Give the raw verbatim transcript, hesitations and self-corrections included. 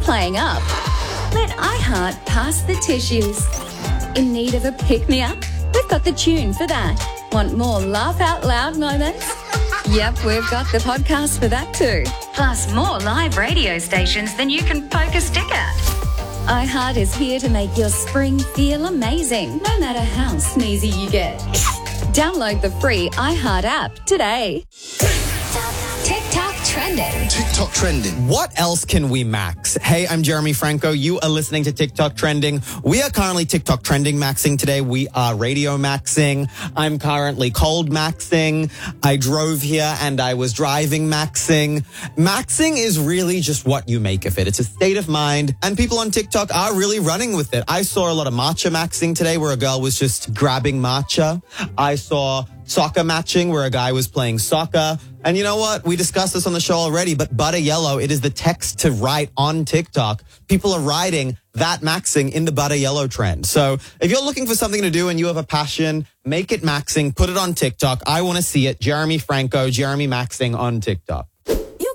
playing up? Let iHeart pass the tissues. In need of a pick-me-up? We've got the tune for that. Want more laugh-out-loud moments? Yep, we've got the podcast for that too. Plus more live radio stations than you can poke a stick at. iHeart is here to make your spring feel amazing, no matter how sneezy you get. Download the free iHeart app today. TikTok trending. TikTok trending. What else can we max? Hey, I'm Jeremy Franco. You are listening to TikTok Trending. We are currently TikTok Trending maxing today. We are radio maxing. I'm currently cold maxing. I drove here and I was driving maxing. Maxing is really just what you make of it. It's a state of mind, and people on TikTok are really running with it. I saw a lot of matcha maxing today where a girl was just grabbing matcha. I saw soccer matching where a guy was playing soccer. And you know what? We discussed this on the show already, but Butter Yellow, it is the text to write on TikTok. People are writing that maxing in the Butter Yellow trend. So if you're looking for something to do and you have a passion, make it maxing, put it on TikTok. I want to see it. Jeremy Franco, Jeremy Maxing on TikTok.